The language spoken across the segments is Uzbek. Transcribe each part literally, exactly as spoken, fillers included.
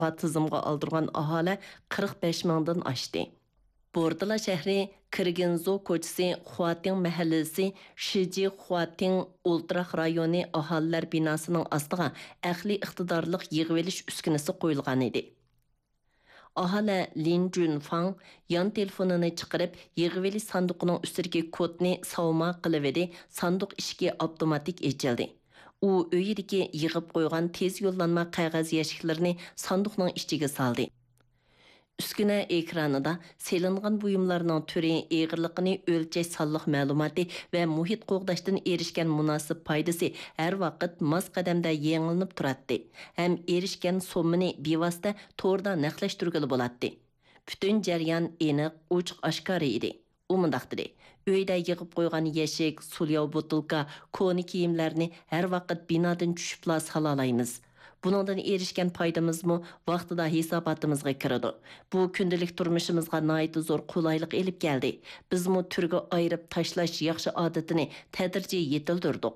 tizimga aldırgan ahali qirq besh mingdan oshdi. Bordala shahri Kirginzo ko'chasi, Xuating mahallasi, Shiji Xuating Ultraq rayoni aholilar binosining ostiga aqliy iqtidorliq yig'ilish uskunasi qo'yilgan edi. Ahali Lin Junfang yon telefonini chiqarib, yig'ilish sanduqining ustidagi kodni savma qilib, sanduq eshigi avtomatik ochildi. U uyidagi yig'ib qo'ygan tez yo'llanma qog'oz yashiklarini sanduqning ichiga soldi. Üsküne ekranida selingan buyumlarning türi, egirliqini o'lchash sonliq ma'lumoti va muhit qo'g'dashdan erishgan munosib foydasi har vaqt mos qadamda yangilanib turadi. Ham erishgan sommani bevosita to'rda naqlashtirgili bo'ladi. Butun jarayon aniq, ochiq oshkora edi. U mundaq dedi: Uyda yig'ib qo'ygan yashik, sulyav butilka, koni kiyimlarni har vaqt binodan tushibla salolaymiz. Bunundan erişken paydamızmı vaqtida hisobatimizga kiradi. Bu kundalik turmushimizga nayt zo'r qulaylik elib keldi. Biz mu turga ayırıp tashlash yaxshi odatini tadrijiy yetildirdik.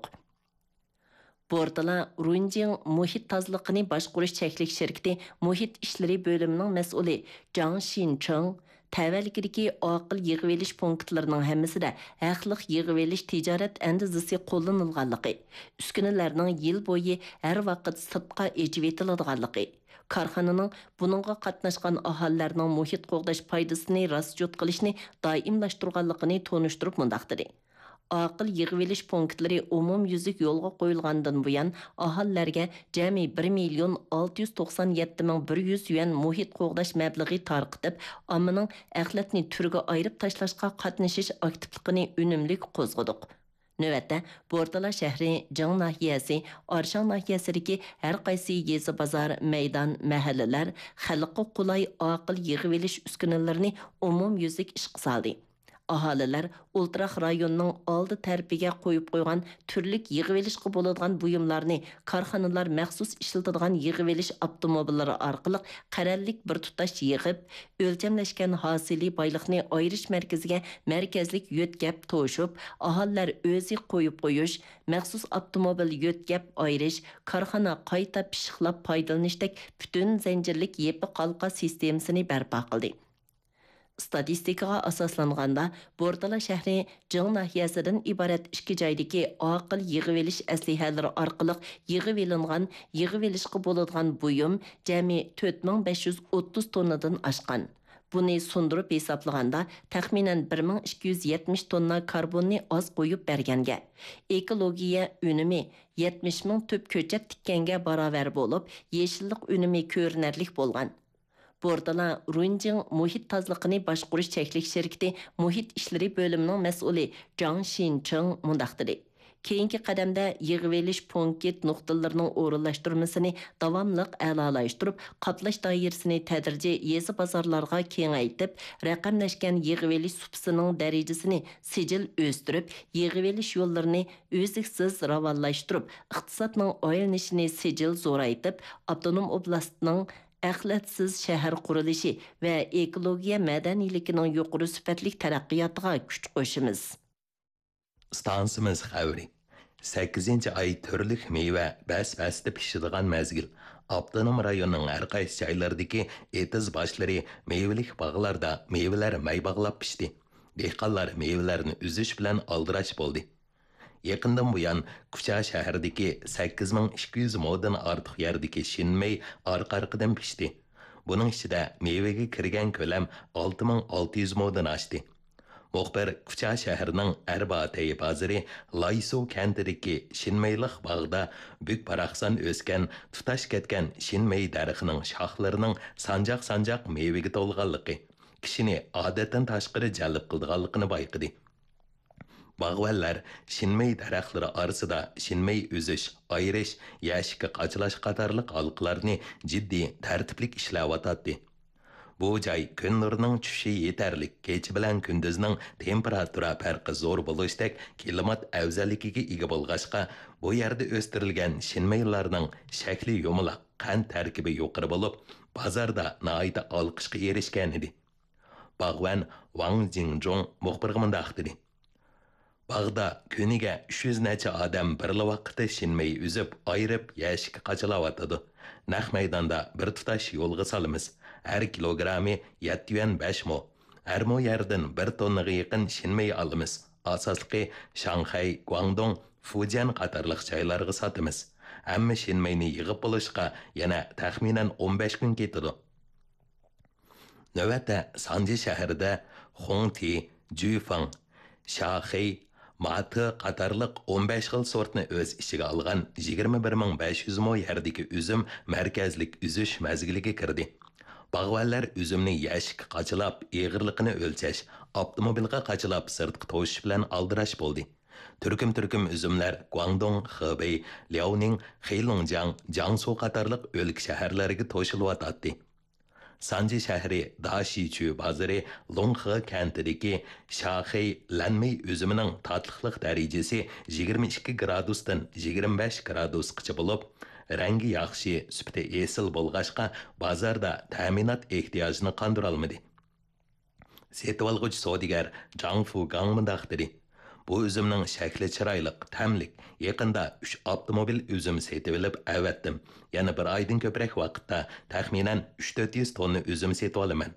Bordala Runjing muhit tozliqini boshqarish cheklik shirkati muhit ishlari bo'limining mas'uli Zhang Xincheng Təvəlikidiki aqil yığıveliş punktlarının həmmisində haqlıq yığıveliş ticaret əndizisi qollanılğanlığı, üskünələrinin yıl boyu hər vaqt sıtqa ecib etiladiganlığı, karxananın bununla qatnaşqan ahalilərinin muhit qoğdaş paydasını rasjot qilishni daimlaşdırğanlığını tonuşdurup mundaqdır. Aqil yığıveliş punktları umum yüzük yolga qoyulğandan buyan ahalilərə cəmi bir million olti yuz to'qson yetti ming bir yuz yuan muhit qo'g'dash mablag'i tarqitib, ammaning axlatni turga ayirib tashlashga qatnashish aktivligini unumli qo'zg'adik. Növətdə Bordala shahri Jang nahiyasi, Arshang nahiyasidagi har qaysi yezi bazar, meydan, mahallalar xalqqa qulay aqil yığıvelish uskunalarini umum yüzük ishqa soldi. Ahaliler Ultraq rayonunun aldı tərəfiga qoyub qoyğan türlük yığıvelişqi bo'ladigan buyumlarni karxanalar məxsus işlətadigan yığıveliş avtomobillari orqali qarallik bir tutash yig'ib, o'lchamlashgan hosili boyliqni ayirish markaziga markazlik yo'tkab to'shib, aholilar o'zi qo'yib qo'yish, məxsus avtomobil yo'tkab ayirish, karxana qayta pishiqlab foydalanishdek butun zanjirlik yepi qalqa sistemasini barpo qildi. Statistikaga asoslanganda Bordala shahri Jang nahiyasidan iborat ikki joydagi aqil yig'ivelish aslihalari orqali yig'ivelingan, yig'ivelishga bo'ladigan buyum jami to'rt ming besh yuz o'ttiz tonnadan oshgan. Buni sundirib hisoblaganda taxminan bir ming ikki yuz yetmish tonna karbonni oz qo'yib berganga, ekologiya unumi yetmish ming tüp ko'chat tikkanga barobar bo'lib, yeshillik unumi ko'rinarli bo'lgan. Bordala Runjing muhit tozliqini boshqarish cheklik shirkati muhit ishlari bo'limining mas'uli Zhang Xincheng mundaq dedi: Keyingi qadamda yig'ivelish punkt nuqtalarining o'rinlashtirmasini davomliq a'lolaştırib, qatlash doirasini tadrijiy yezi bozorlarga kengaytib, raqamlashgan yig'ivelish supsining darajasini sijil o'stirib, yig'ivelish yo'llarini o'ziksiz ravonlashtirib, iqtisodning aylanishini sijil zo'raytib, avtonom oblastning axlatsiz shahar qurilishi va ekologiya madaniyligining yuqori sifatli taraqqiyotiga kuch qo'shimiz. Stansimiz xavri. sakkizinchi ay turlik meyve bas-basda pishadigan mezgil. Avtonom rayonning har qaysi joylaridagi etiz boshlari meyvelik bog'larda meyvelar may bog'lab pishdi. Dehqonlar meyvelarni uzish bilan aldirash bo'ldi. Yaqindan buyon Kucha shahridagi sakkiz ming ikki yuz modan ortiq yerdagi shinmey orqa-orqadan pishdi. Buning ichida meyvega kirgan ko'lam olti ming olti yuz modan oshdi. Muxbir Kucha shahrining Arbatay bozori Layso kentidagi shinmeylik bog'da buk paraqsan o'sgan, tutash ketgan shinmey daraxining shoxlarining sanjaq-sanjaq meyvega to'lganligi kishini odatdan tashqari jalb qilganligini bayqidi. Bağvallar shinmey daraxtlari orasida shinmey uzish, ayirish, yashikka qachalash qatorliq halqalarni jiddiy tartiblik ishlayotdi. Bu joy kun nurining tushishi yetarlik, kecha bilan kunduzning temperatura farqi zo'r bo'lishdek klimat afzalligiga ega bo'lg'achqa, bu yerda o'stirilgan shinmeylarning shakli yumaloq, qand tarkibi yuqori bo'lib, bozorda nihoyat olqishga erishgan edi. Bag'van Wang Jingjong muxbirga mundaq dedi: Bağda kuniga uch yuz necha odam bir vaqtda shinmey uzib, ayirib, yashikka qachalayotidu. Naq maydonda bir tutash yo'lga solamiz. Har kilogrammi yetti yuan besh mo. Har mo yerdan bir tonnaga yaqin shinmay olamiz. Asosligi Shanghai, Guangdong, Fujian qatorliq joylarga sotamiz. Hamma shinmayni yig'ib bo'lishga yana taxminan o'n besh kun ketadi. Navbatda Sanji shahrida Hongti, Jufang, Shaxi, Mati qatorliq o'n besh xil sortni o'z ichiga olgan yigirma bir ming besh yuz mo yerdagi uzum markazlik uzish mazgiliga kirdi. Bag'vanlar uzumni yashik qachilab, eg'irligini o'lchash, avtomobilga qachilab sirtqi to'shish bilan aldirash bo'ldi. Turkum-turkum uzumlar Guangdong, Hebei, Liaoning, Heilongjiang, Jiangsu qatorliq o'lka shaharlariga to'shilyotdi. Sanji shahri Dashichu bozori Longhe kentidagi Shaxi lanmay uzumining tatliqlik darajasi yigirma ikki gradusdan yigirma besh gradusgacha bo'lib, rangi yaxshi, sifati esil bo'lg'ashqa bozorda ta'minot ehtiyojini qondira olmadi. Setib olg'uchi savdogar Zhang Fugang mundaq dedi: Bu üzümning shakli chiroyli, ta'mlik. Yaqinda uch avtomobil üzüm setib olib avatdim. Yana bir oydan ko'proq vaqtda taxminan uch to'rt yuz tonna üzüm setib olaman.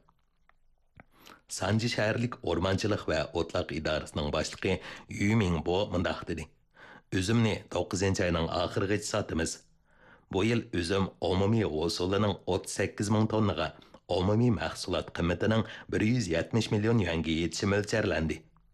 Sanji shaharlik o'rmonchilik va o'tloq idorasining boshlig'i Yu Mingbo mundaq dedi: Üzümni to'qqizinchi oyning oxirigacha sotamiz. Bu yil üzüm umumiy hosulining o'ttiz sakkiz ming tonnaga, umumiy mahsulot qiymatining bir yuz yetmish million yuanga yetishi mo'ljallanadi.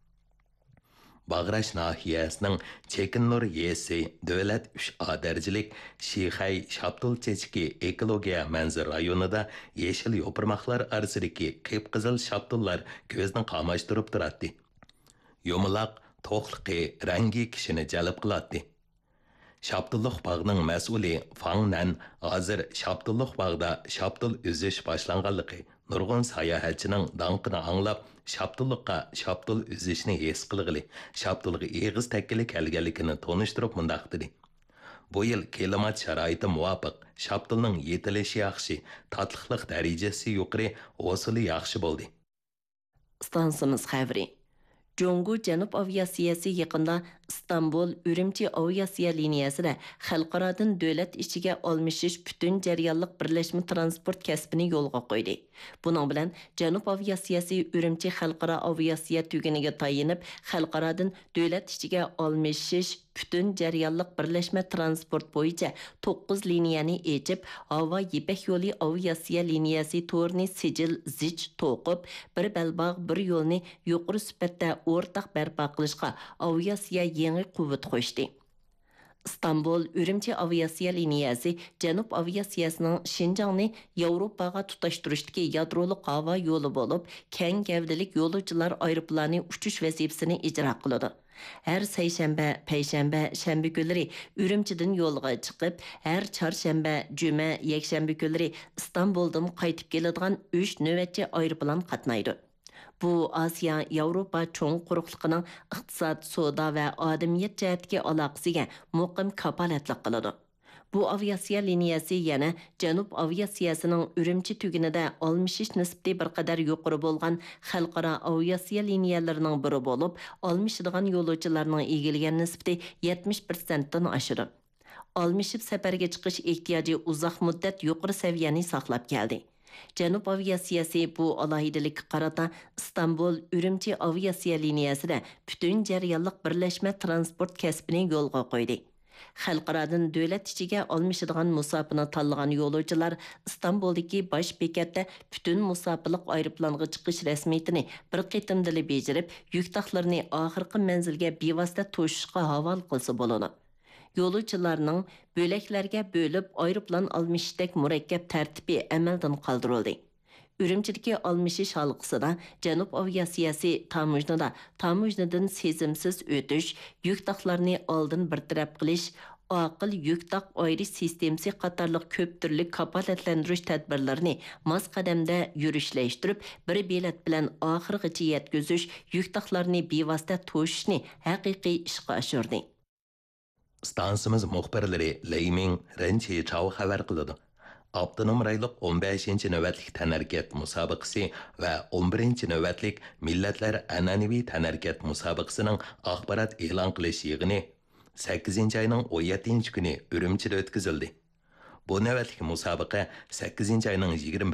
Bag'rash nahiyasining Chekinnur yesi davlat uch A darajalik Shixay Shabtul chechki ekologiya manzir rayonida yeshil yo'pirmoqlar orasidagi qip-qizil shabtullar ko'zni qamashtirib turadi. Yo'maloq, to'qliqi, rangi kishini jalb qiladi. Shabtulluq bog'ning mas'uli Fangnan hozir Shabtulluq bog'da shabtul uzish boshlanganligi, nurg'un sayohatchining danqini anglab, Shabtulluqqa shabtul uzishni his qilg'ili, shabtulga eg'iz takkili kelganligini tonishtirib mundaq dedi: Bu yil klimat sharoiti muvofiq, shabtulning yetilishi yaxshi, tatliqlik darajasi yuqori, hosili yaxshi bo'ldi. Stansimiz xavri. Jongu Janub aviatsiyasi yaqında İstanbul Ürümçi aviatsiya liniyasida xalqaradan davlat ichiga olmishish butun jarayonlik birlashma transport kasbini yo'lga qo'ydi. Buning bilan Janub aviatsiyasi Ürümçi xalqaro aviatsiya tuguniga tayinib, xalqaradan davlat ichiga olmishish butun jarayonlik birlashma transport bo'yicha to'qqiz liniyani echib, havo Yipak yo'li aviatsiya liniyasi to'rini sijil zich to'qib, bir balbog' bir yo'lni yuqori sifatda o'rtaq barpo qilishga aviatsiya yangi quvvat qo'shdi. İstanbul Ürümçi aviatsiya liniyasi Janub aviatsiyasining Şinjanni Yevropaga tutashtirishdagi yadrolik havo yo'li bo'lib, keng gavdalik yo'lovchilar aeroplani uchish vazifasini ijro qiladi. Her seyşembe, peyshanba, shanba kunlari Ürümchidan yo'lga chiqib, her chorshanba, juma, yakshanba kunlari Istanbuldan qaytib keladigan uch navbatchi aeroplan qatnaydi. Bu Asiya Yevropa cho'ng quruqligining iqtisod, savdo va odamiyat jihatiga aloqasiga muqim kapolatlik qiladi. Bu aviatsiya liniyasi yana Janub aviatsiyasining Ürümçi tugunida olmishish nisbati bir qadar yuqori bo'lgan xalqaro aviatsiya liniyalarining biri bo'lib, olmishadigan yo'lovchilarning egilgan nisbati yetmish persentdan oshadi. Olmishib safarga chiqish ehtiyoji uzoq muddat yuqori saviyani saqlab keldi. Janub aviatsiyasi bu alohidalik qarata İstanbul Ürümçi aviatsiya liniyasida butun jarayonlik birlashma transport kasbini yo'lga qo'ydi. Xalqaradan davlat ichiga olmishadigan musofirni tanlagan yo'lovchilar İstanbuldagi bosh bekatda butun musofirlik aeroplanga chiqish rasmiyatini bir qitimdili bejarib, yuk taxlarini oxirgi manzilga bevosita to'shishga havola qilsa bo'ladi. Yo'lovchilarning bo'laklarga bo'lib aeroplan almishdek murakkab tartibi amaldan qoldirildi. Ürümchidagi almishish halqasida Janub aviatsiyasi tamujnada tamujnadan sezimsiz o'tish, yuk taxlarini oldin bir taraf qilish, aqil yuk tax ayrish sistemasi qatorliq ko'p turli kapolatlantirish tadbirlarini mos qadamda yurishlaytirib, bir bilet bilan oxirigacha yetkazish, yuk taxlarini bevosita to'shishni haqiqiy ishga oshirdi. Stansimiz muxbirlari Leyming Renchi Chao xabar qiladi. Avtonom rayonlik o'n beshinchi navbatlik tanarkat musobaqasi va o'n birinchi navbatlik millatlar an'anaviy tanarkat musobaqasining axborot e'lon qilish yig'ini sakkizinchi oyning o'n yettinchi kuni Ürümchida o'tkazildi. Bu navbatdagi musobaqa sakkizinchi oyning yigirma